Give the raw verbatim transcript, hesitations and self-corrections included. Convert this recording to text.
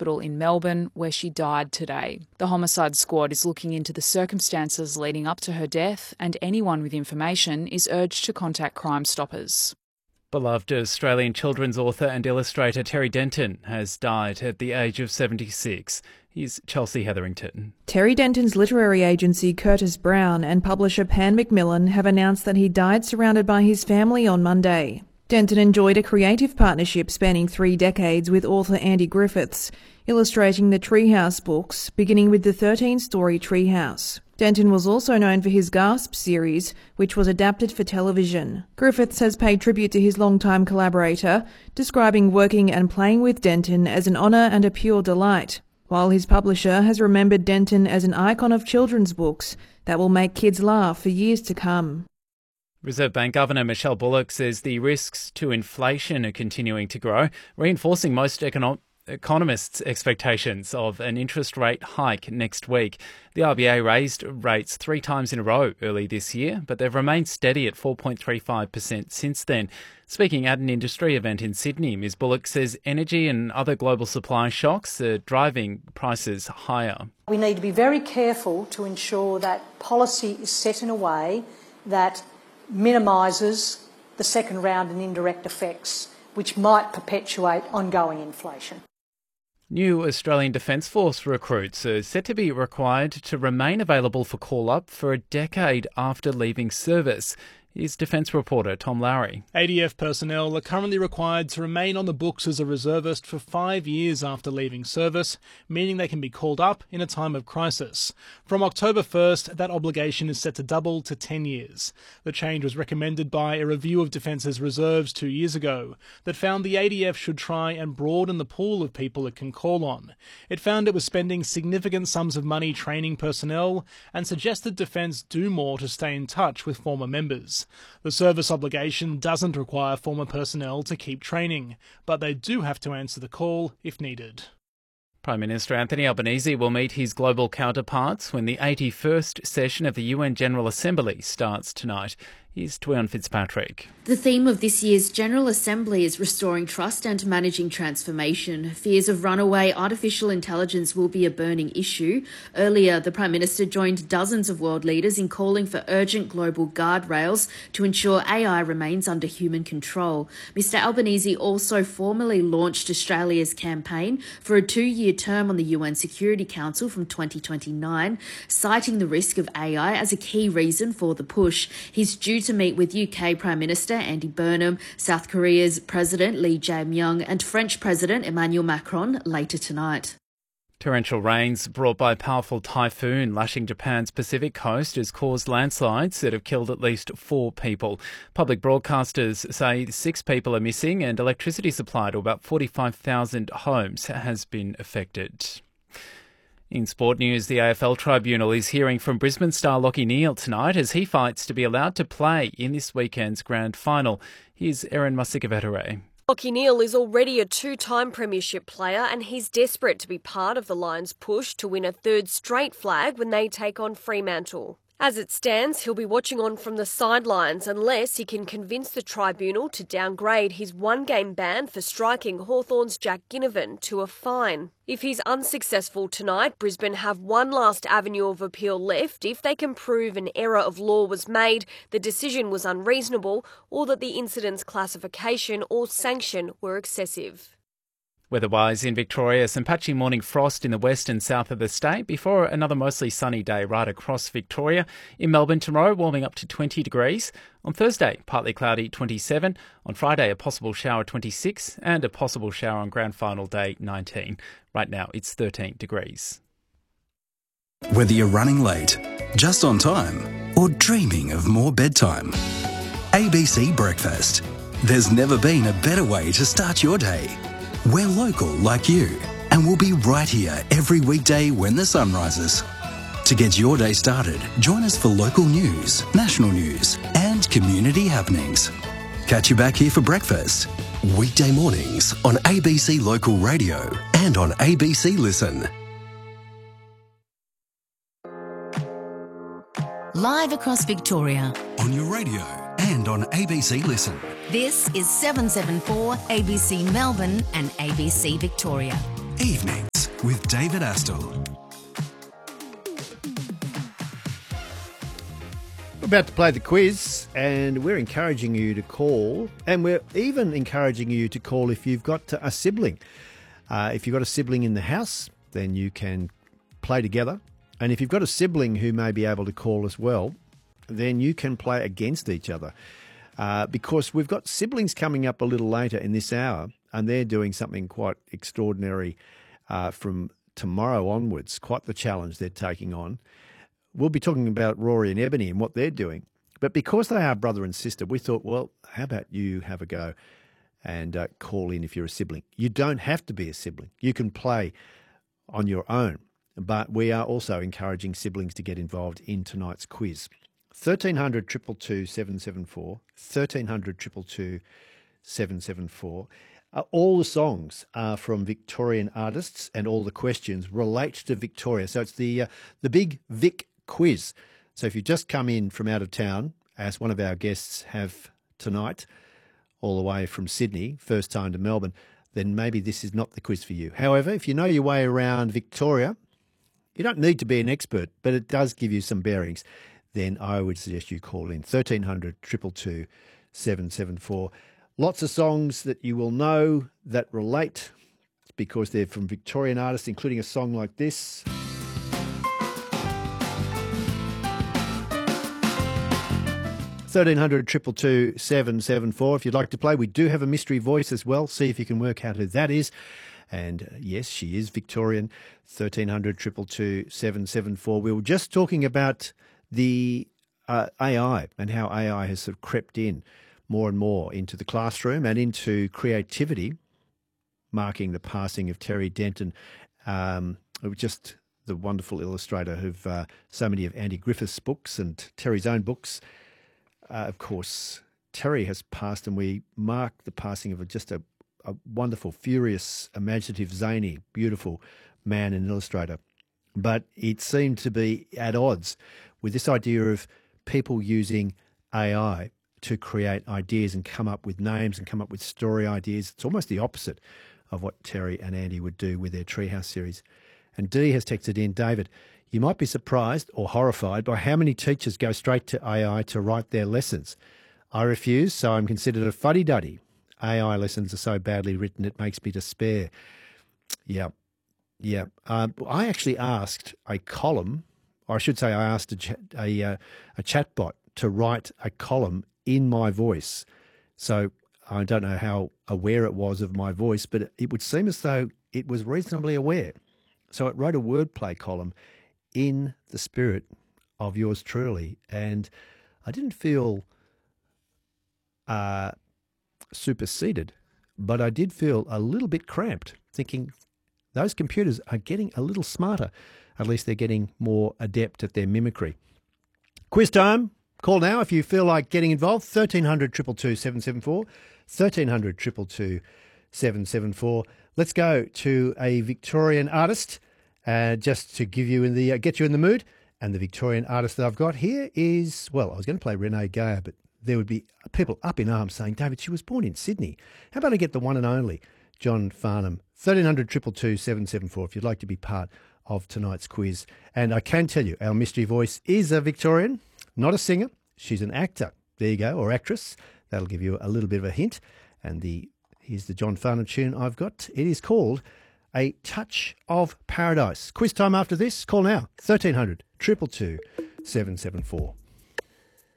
hospital in Melbourne, where she died today. The homicide squad is looking into the circumstances leading up to her death, and anyone with information is urged to contact Crime Stoppers. Beloved Australian children's author and illustrator Terry Denton has died at the age of seventy-six. Here's Chelsea Hetherington. Terry Denton's literary agency Curtis Brown and publisher Pan Macmillan have announced that he died surrounded by his family on Monday. Denton enjoyed a creative partnership spanning three decades with author Andy Griffiths, illustrating the Treehouse books, beginning with the thirteen-story Treehouse. Denton was also known for his Gasp series, which was adapted for television. Griffiths has paid tribute to his longtime collaborator, describing working and playing with Denton as an honour and a pure delight, while his publisher has remembered Denton as an icon of children's books that will make kids laugh for years to come. Reserve Bank Governor Michelle Bullock says the risks to inflation are continuing to grow, reinforcing most econo- economists' expectations of an interest rate hike next week. The R B A raised rates three times in a row early this year, but they've remained steady at four point three five percent since then. Speaking at an industry event in Sydney, Miz Bullock says energy and other global supply shocks are driving prices higher. We need to be very careful to ensure that policy is set in a way that minimises the second round and indirect effects, which might perpetuate ongoing inflation. New Australian Defence Force recruits are set to be required to remain available for call-up for a decade after leaving service. Here's Defence reporter Tom Lowry. A D F personnel are currently required to remain on the books as a reservist for five years after leaving service, meaning they can be called up in a time of crisis. From October first, that obligation is set to double to ten years. The change was recommended by a review of Defence's reserves two years ago that found the A D F should try and broaden the pool of people it can call on. It found it was spending significant sums of money training personnel and suggested Defence do more to stay in touch with former members. The service obligation doesn't require former personnel to keep training, but they do have to answer the call if needed. Prime Minister Anthony Albanese will meet his global counterparts when the eighty-first session of the U N General Assembly starts tonight. Here's Twion Fitzpatrick. The theme of this year's General Assembly is restoring trust and managing transformation. Fears of runaway artificial intelligence will be a burning issue. Earlier, the Prime Minister joined dozens of world leaders in calling for urgent global guardrails to ensure A I remains under human control. Mister Albanese also formally launched Australia's campaign for a two-year term on the U N Security Council from twenty twenty-nine, citing the risk of A I as a key reason for the push. He's due to meet with U K Prime Minister Andy Burnham, South Korea's President Lee Jae-myung and French President Emmanuel Macron later tonight. Torrential rains brought by a powerful typhoon lashing Japan's Pacific coast has caused landslides that have killed at least four people. Public broadcasters say six people are missing and electricity supply to about forty-five thousand homes has been affected. In sport news, the A F L Tribunal is hearing from Brisbane star Lachie Neale tonight as he fights to be allowed to play in this weekend's grand final. Here's Erin Masikavetere. Lachie Neale is already a two-time premiership player and he's desperate to be part of the Lions' push to win a third straight flag when they take on Fremantle. As it stands, he'll be watching on from the sidelines unless he can convince the tribunal to downgrade his one-game ban for striking Hawthorn's Jack Ginnivan to a fine. If he's unsuccessful tonight, Brisbane have one last avenue of appeal left if they can prove an error of law was made, the decision was unreasonable, or that the incident's classification or sanction were excessive. Weather-wise in Victoria, some patchy morning frost in the west and south of the state before another mostly sunny day right across Victoria. In Melbourne tomorrow, warming up to twenty degrees. On Thursday, partly cloudy, twenty-seven. On Friday, a possible shower, twenty-six. And a possible shower on grand final day, nineteen. Right now, it's thirteen degrees. Whether you're running late, just on time, or dreaming of more bedtime, A B C Breakfast. There's never been a better way to start your day. We're local like you, and we'll be right here every weekday when the sun rises. To get your day started, join us for local news, national news, and community happenings. Catch you back here for breakfast. Weekday mornings on A B C Local Radio and on A B C Listen. Live across Victoria. On your radio and on A B C Listen. This is seven seven four A B C Melbourne and A B C Victoria. Evenings. with David Astle. We're about to play the quiz, and we're encouraging you to call, and we're even encouraging you to call if you've got a sibling. Uh, if you've got a sibling in the house, then you can play together. And if you've got a sibling who may be able to call as well, then you can play against each other. Uh, because we've got siblings coming up a little later in this hour, and they're doing something quite extraordinary uh, from tomorrow onwards, quite the challenge they're taking on. We'll be talking about Rory and Ebony and what they're doing. But because they are brother and sister, we thought, well, how about you have a go and uh, call in if you're a sibling. You don't have to be a sibling. You can play on your own. But we are also encouraging siblings to get involved in tonight's quiz. thirteen hundred, two two two, seven seven four, thirteen hundred, two two two, seven seven four. Uh, all the songs are from Victorian artists and all the questions relate to Victoria. So it's the uh, the big Vic quiz. So if you just come in from out of town, as one of our guests have tonight, all the way from Sydney, first time to Melbourne, then maybe this is not the quiz for you. However, if you know your way around Victoria, you don't need to be an expert, but it does give you some bearings. Then I would suggest you call in thirteen hundred, two two two, seven seven four. Lots of songs that you will know that relate because they're from Victorian artists, including a song like this. thirteen hundred, two two two, seven seven four. If you'd like to play, we do have a mystery voice as well. See if you can work out who that is. And uh, yes, she is Victorian. thirteen hundred, two two two, seven seven four. We were just talking about the uh, A I and how A I has sort of crept in more and more into the classroom and into creativity, marking the passing of Terry Denton, um, just the wonderful illustrator of uh, so many of Andy Griffith's books and Terry's own books. Uh, of course, Terry has passed, and we mark the passing of a, just a, a wonderful, furious, imaginative, zany, beautiful man and illustrator. But it seemed to be at odds with this idea of people using A I to create ideas and come up with names and come up with story ideas. It's almost the opposite of what Terry and Andy would do with their Treehouse series. And Dee has texted in, David, you might be surprised or horrified by how many teachers go straight to A I to write their lessons. I refuse, so I'm considered a fuddy-duddy. A I lessons are so badly written it makes me despair. Yeah, yeah. Um, I actually asked a column, or I should say I asked a, ch- a, uh, a chatbot to write a column in my voice. So I don't know how aware it was of my voice, but it would seem as though it was reasonably aware. So it wrote a wordplay column in the spirit of yours truly. And I didn't feel uh, superseded, but I did feel a little bit cramped, thinking those computers are getting a little smarter. At least they're getting more adept at their mimicry. Quiz time. Call now if you feel like getting involved. thirteen hundred, two two two, seven seven four. thirteen hundred, two two two, seven seven four. Let's go to a Victorian artist uh, just to give you in the uh, get you in the mood. And the Victorian artist that I've got here is, well, I was going to play Renee Geyer, but there would be people up in arms saying, David, she was born in Sydney. How about I get the one and only John Farnham? thirteen hundred, two two two, seven seven four if you'd like to be part of tonight's quiz. And I can tell you, our mystery voice is a Victorian. Not a singer, she's an actor. There you go, or actress. That'll give you a little bit of a hint. And the here's the John Farnham tune I've got. It is called A Touch of Paradise. Quiz time after this. Call now, thirteen hundred, two two two, seven seven four.